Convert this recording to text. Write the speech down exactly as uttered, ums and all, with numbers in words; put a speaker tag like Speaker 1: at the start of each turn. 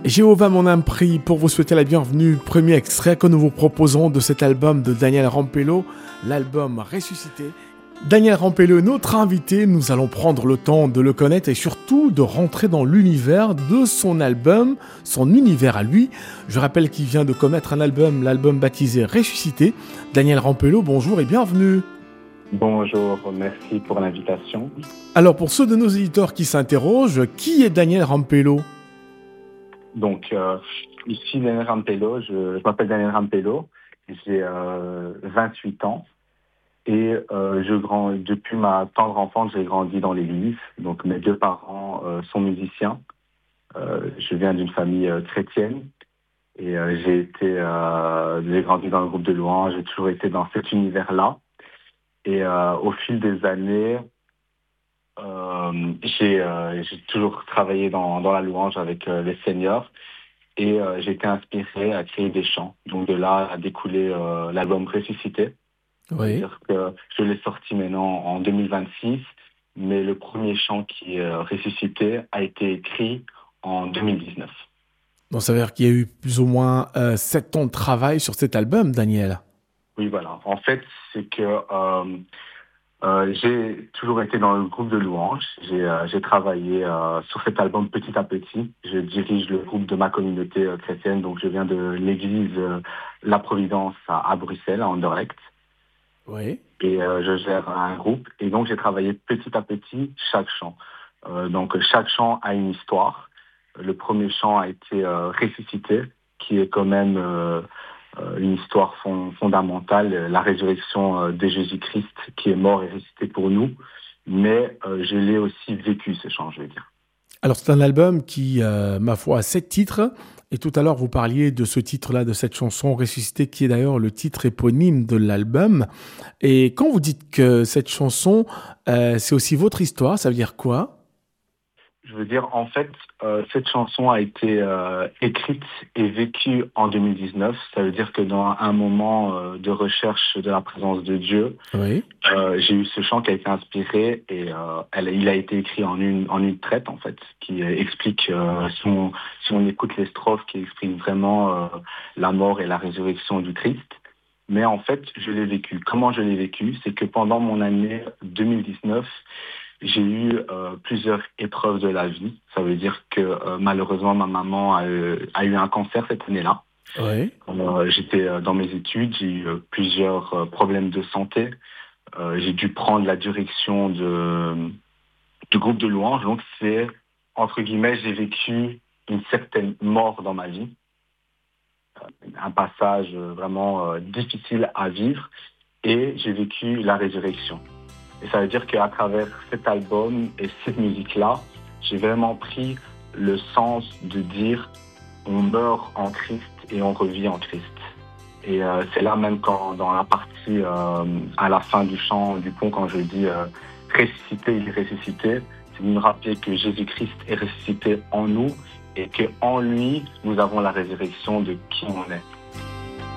Speaker 1: Jéhovah mon âme prie pour vous souhaiter la bienvenue. Premier extrait que nous vous proposons de cet album de Daniel Rampello, l'album Ressuscité. Daniel Rampello est notre invité, nous allons prendre le temps de le connaître et surtout de rentrer dans l'univers de son album, son univers à lui. Je rappelle qu'il vient de commettre un album, l'album baptisé Ressuscité. Daniel Rampello, bonjour et bienvenue.
Speaker 2: Bonjour, merci pour l'invitation.
Speaker 1: Alors pour ceux de nos éditeurs qui s'interrogent, qui est Daniel Rampello ?
Speaker 2: Donc euh, ici Daniel Rampello, je, je m'appelle Daniel Rampello, j'ai euh, vingt-huit ans. Et euh, je grand, depuis ma tendre enfance, j'ai grandi dans l'église. Donc mes deux parents euh, sont musiciens. Euh, je viens d'une famille euh, chrétienne et euh, j'ai été, euh, j'ai grandi dans le groupe de louanges. J'ai toujours été dans cet univers-là. Et euh, au fil des années, euh, j'ai, euh, j'ai toujours travaillé dans, dans la louange avec euh, les seniors et euh, j'ai été inspiré à créer des chants. Donc de là a découlé euh, l'album Ressuscité.
Speaker 1: Oui.
Speaker 2: C'est-à-dire que je l'ai sorti maintenant en deux mille vingt-six, mais le premier chant qui est euh, Ressuscité a été écrit en deux mille dix-neuf.
Speaker 1: Donc ça veut dire qu'il y a eu plus ou moins euh, sept ans de travail sur cet album, Daniel.
Speaker 2: Oui, voilà. En fait, c'est que euh, euh, j'ai toujours été dans le groupe de louanges. J'ai, euh, j'ai travaillé euh, sur cet album petit à petit. Je dirige le groupe de ma communauté euh, chrétienne, donc je viens de l'église euh, La Providence à, à Bruxelles, à Anderlecht.
Speaker 1: Oui.
Speaker 2: Et euh, je gère un groupe. Et donc, j'ai travaillé petit à petit chaque chant. Euh, donc, chaque chant a une histoire. Le premier chant a été euh, Ressuscité, qui est quand même euh, euh, une histoire fond, fondamentale, la résurrection euh, de Jésus-Christ qui est mort et ressuscité pour nous. Mais euh, je l'ai aussi vécu, ce chant, je veux dire.
Speaker 1: Alors, c'est un album qui, euh, ma foi, a sept titres. Et tout à l'heure, vous parliez de ce titre-là, de cette chanson Ressuscité, qui est d'ailleurs le titre éponyme de l'album. Et quand vous dites que cette chanson, euh, c'est aussi votre histoire, ça veut dire quoi ?
Speaker 2: Je veux dire, en fait, euh, cette chanson a été euh, écrite et vécue en deux mille dix-neuf. Ça veut dire que dans un moment euh, de recherche de la présence de Dieu,
Speaker 1: Oui.
Speaker 2: euh, j'ai eu ce chant qui a été inspiré et euh, elle, il a été écrit en une, en une traite, en fait, qui euh, explique, euh, si, on, si on écoute les strophes, qui expriment vraiment euh, la mort et la résurrection du Christ. Mais en fait, je l'ai vécu. Comment je l'ai vécu ? C'est que pendant mon année deux mille dix-neuf, j'ai eu euh, plusieurs épreuves de la vie. Ça veut dire que euh, malheureusement, ma maman a, euh, a eu un cancer cette année-là.
Speaker 1: Oui.
Speaker 2: Euh, j'étais euh, dans mes études, j'ai eu euh, plusieurs euh, problèmes de santé. Euh, j'ai dû prendre la direction de, du groupe de louanges. Donc c'est, entre guillemets, j'ai vécu une certaine mort dans ma vie. Euh, un passage vraiment euh, difficile à vivre. Et j'ai vécu la résurrection. Et ça veut dire qu'à travers cet album et cette musique-là, j'ai vraiment pris le sens de dire on meurt en Christ et on revit en Christ. Et euh, c'est là même quand dans la partie, euh, à la fin du chant du pont, quand je dis euh, ressuscité, il est ressuscité, c'est de nous rappeler que Jésus-Christ est ressuscité en nous et qu'en lui, nous avons la résurrection de qui on est.